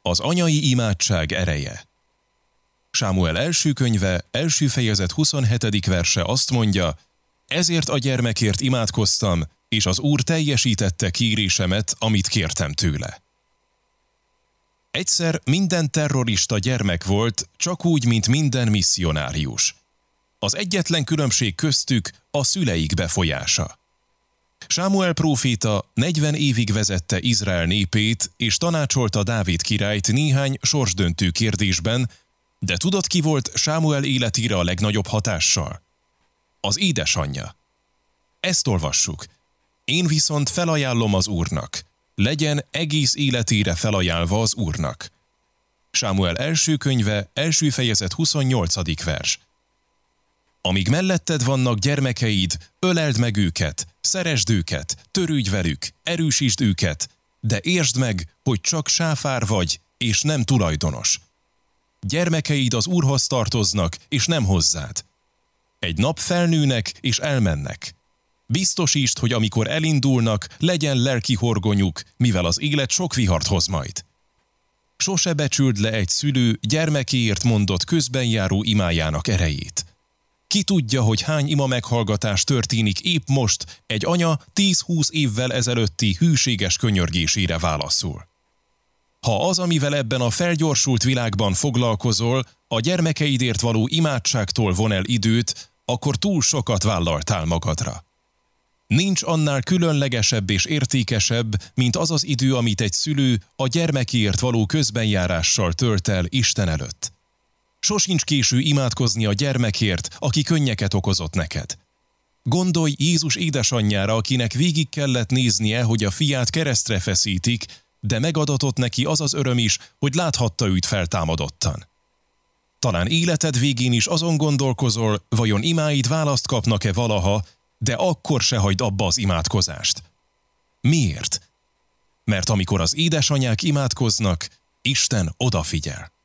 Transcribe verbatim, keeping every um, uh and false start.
Az anyai imádság ereje. Sámuel első könyve, első fejezet huszonhetedik verse azt mondja: ezért a gyermekért imádkoztam, és az Úr teljesítette kérésemet, amit kértem tőle. Egyszer minden terrorista gyermek volt, csak úgy, mint minden misszionárius. Az egyetlen különbség köztük a szüleik befolyása. Sámuel próféta negyven évig vezette Izrael népét, és tanácsolta Dávid királyt néhány sorsdöntő kérdésben, de tudod, ki volt Sámuel életére a legnagyobb hatással? Az édesanyja. Ezt olvassuk. Én viszont felajánlom az Úrnak. Legyen egész életére felajánlva az Úrnak. Sámuel első könyve, első fejezet huszonnyolcadik vers. Amíg melletted vannak gyermekeid, öleld meg őket, szeresd őket, törődj velük, erősítsd őket, de értsd meg, hogy csak sáfár vagy, és nem tulajdonos. Gyermekeid az Úrhoz tartoznak, és nem hozzád. Egy nap felnőnek, és elmennek. Biztosítsd, hogy amikor elindulnak, legyen lelki horgonyuk, mivel az élet sok vihart hoz majd. Sose becsüld le egy szülő gyermekéért mondott közben járó imájának erejét. Ki tudja, hogy hány ima meghallgatás történik épp most egy anya tíz-húsz évvel ezelőtti hűséges könyörgésére válaszul. Ha az, amivel ebben a felgyorsult világban foglalkozol, a gyermekeidért való imádságtól von el időt, akkor túl sokat vállaltál magadra. Nincs annál különlegesebb és értékesebb, mint az az idő, amit egy szülő a gyermekéért való közbenjárással tölt el Isten előtt. Sosincs késő imádkozni a gyermekért, aki könnyeket okozott neked. Gondolj Jézus édesanyjára, akinek végig kellett néznie, hogy a fiát keresztre feszítik, de megadatott neki az az öröm is, hogy láthatta őt feltámadottan. Talán életed végén is azon gondolkozol, vajon imáid választ kapnak-e valaha, de akkor se hagyd abba az imádkozást. Miért? Mert amikor az édesanyák imádkoznak, Isten odafigyel.